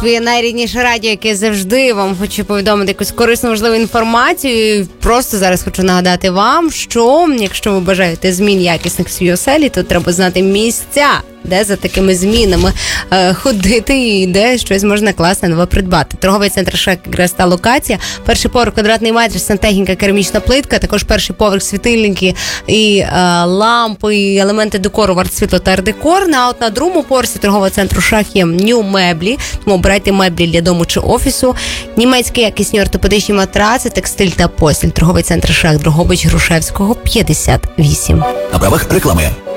своє найрідніше радіо, яке завжди вам хочу повідомити якусь корисну, важливу інформацію. І просто зараз хочу нагадати вам, що якщо ви бажаєте змін якісних в своїй оселі, то треба знати місця, де за такими змінами ходити і де щось можна класне нове придбати. Торговий центр «Шах» якраз та локація. Перший поверх, квадратний метр, сантехніка, керамічна плитка. Також перший поверх, світильники і лампи, і елементи декору, арт-світло та арт-декор. А от на другому поверсі торгового центру «Шах» є нью-меблі. Тому обирайте меблі для дому чи офісу. Німецькі якісні ортопедичні матраци, текстиль та постіль. Торговий центр «Шах», Дрогобич, Грушевського, 58. На правах реклами.